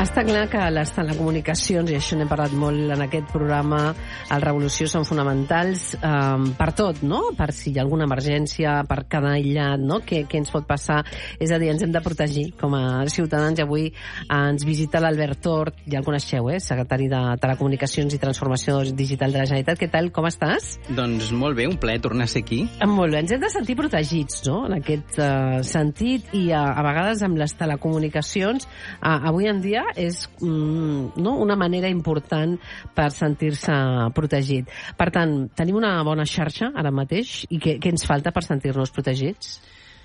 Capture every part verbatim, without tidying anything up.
Està clar que les telecomunicacions, i això n'hem parlat molt en aquest programa, el Revolució, són fonamentals eh, per tot, no? Per si hi ha alguna emergència, per cada aïllat, no? Què, què ens pot passar? És a dir, ens hem de protegir com a ciutadans. I avui ens visita l'Albert Tort, ja el coneixeu, eh? Secretari de Telecomunicacions i Transformació Digital de la Generalitat. Què tal, com estàs? Doncs molt bé, un plaer tornar a ser aquí. Molt bé, ens hem de sentir protegits, no?, en aquest uh, sentit, i a, a vegades amb les telecomunicacions, uh, avui en dia és mm, no, una manera important per sentir-se protegit. Per tant, tenim una bona xarxa ara mateix, i què, què ens falta per sentir-nos protegits?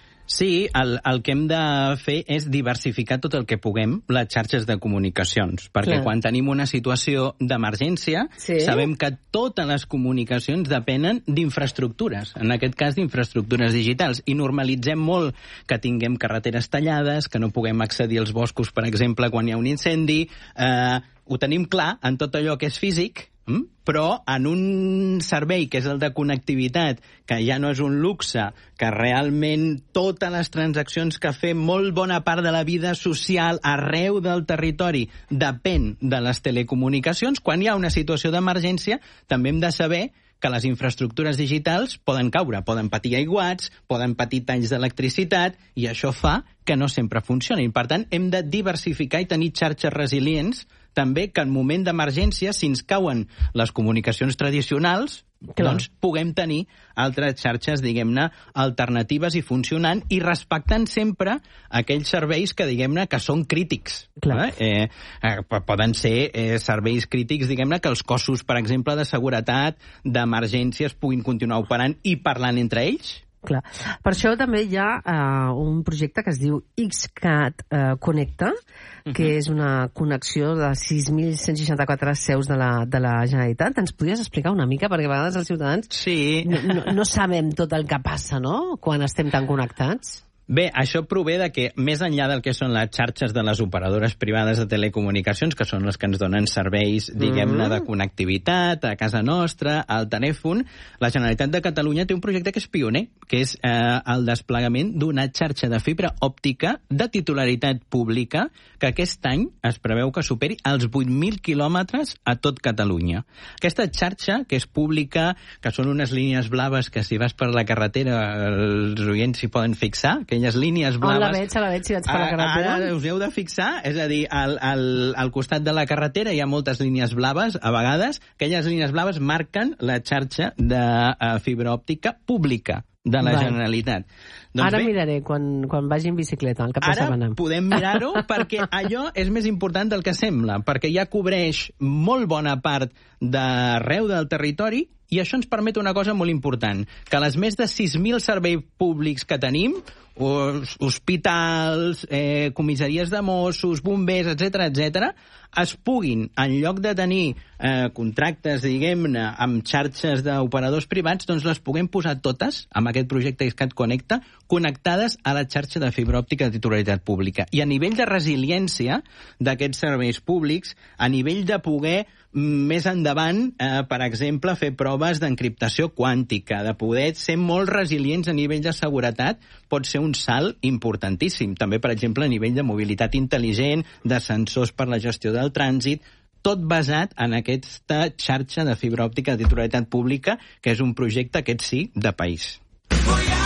Sí, el, el que hem de fer és diversificar tot el que puguem les xarxes de comunicacions, perquè Clar. quan tenim una situació d'emergència, sí? sabem que totes les comunicacions depenen d'infraestructures, en aquest cas d'infraestructures digitals, i normalitzem molt que tinguem carreteres tallades, que no puguem accedir als boscos, per exemple, quan hi ha un incendi. Eh, ho tenim clar en tot allò que és físic, però en un servei que és el de connectivitat, que ja no és un luxe, que realment totes les transaccions que fem, molt bona part de la vida social arreu del territori depèn de les telecomunicacions, quan hi ha una situació d'emergència també hem de saber que les infraestructures digitals poden caure, poden patir aiguats, poden patir talls d'electricitat, i això fa que no sempre funcionin. Per tant, hem de diversificar i tenir xarxes resilients, també que en moment d'emergència, si ens cauen les comunicacions tradicionals, Clar. doncs puguem tenir altres xarxes, diguem-ne, alternatives i funcionant, i respectant sempre aquells serveis que, diguem-ne, que són crítics. Eh? Eh, eh, poden ser eh, serveis crítics, diguem-ne, que els cossos, per exemple, de seguretat, d'emergències, puguin continuar operant i parlant entre ells. Clar. Per això també hi ha uh, un projecte que es diu XCAT uh, Connecta, que uh -huh. és una connexió de sis mil cent seixanta-quatre seus de la, de la Generalitat. Ens podries explicar una mica? Perquè a vegades els ciutadans sí. no, no, no sabem tot el que passa, no?, quan estem tan connectats. Bé, això prové de que, més enllà del que són les xarxes de les operadores privades de telecomunicacions, que són les que ens donen serveis, diguem-ne, mm. de connectivitat a casa nostra, al telèfon, la Generalitat de Catalunya té un projecte que és pioner, que és eh, el desplegament d'una xarxa de fibra òptica de titularitat pública, que aquest any es preveu que superi els vuit mil quilòmetres a tot Catalunya. Aquesta xarxa, que és pública, que són unes línies blaves que si vas per la carretera els oients s'hi poden fixar, que aquelles línies blaves... On la veig, la veig, si vaig per la carretera. Ara us heu de fixar, és a dir, al, al, al costat de la carretera hi ha moltes línies blaves, a vegades, aquelles línies blaves marquen la xarxa de uh, fibra òptica pública de la Val. Generalitat. Doncs Ara bé, miraré quan, quan vagi en bicicleta, el cap de setmana. Ara podem mirar-ho perquè allò és més important del que sembla, perquè ja cobreix molt bona part d'arreu del territori, i això ens permet una cosa molt important, que les més de sis mil serveis públics que tenim, hospitals, eh, comissaries de Mossos, bombers, etcètera, etcètera, es puguin, en lloc de tenir eh, contractes, diguem-ne, amb xarxes d'operadors privats, doncs les puguem posar totes, amb aquest projecte XCAT Connecta, connectades a la xarxa de fibra òptica de titularitat pública. I a nivell de resiliència d'aquests serveis públics, a nivell de poder més endavant, eh, per exemple, fer proves d'encriptació quàntica, de poder ser molt resilients a nivell de seguretat, pot ser un salt importantíssim. També, per exemple, a nivell de mobilitat intel·ligent, de sensors per la gestió del trànsit, tot basat en aquesta xarxa de fibra òptica de titularitat pública, que és un projecte, aquest sí, de país.